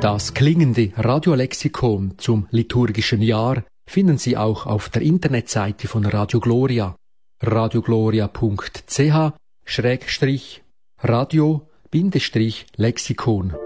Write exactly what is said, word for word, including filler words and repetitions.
Das klingende Radiolexikon zum liturgischen Jahr finden Sie auch auf der Internetseite von Radio Gloria radiogloria punkt c h schrägstrich radio Bindestrich Lexikon.